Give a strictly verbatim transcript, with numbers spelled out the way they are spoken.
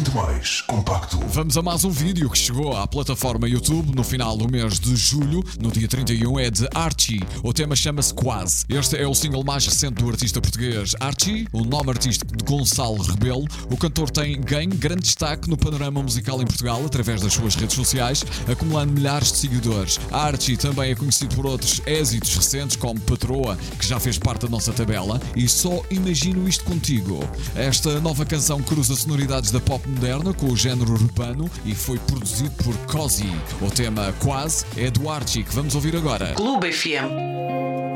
Sinto Mais Compacto. Vamos a mais um vídeo que chegou à plataforma YouTube no final do mês de julho. No dia trinta e um é de Archie. O tema chama-se Quase. Este é o single mais recente do artista português Archie, o nome artístico de Gonçalo Rebelo. O cantor tem ganho grande destaque no panorama musical em Portugal através das suas redes sociais, acumulando milhares de seguidores. Archie também é conhecido por outros êxitos recentes como Patroa, que já fez parte da nossa tabela, e Só Imagino Isto Contigo. Esta nova canção cruza sonoridades da pop moderna com o género urbano e foi produzido por Cozy. O tema Quase é do Archie, que vamos ouvir agora. Clube F M.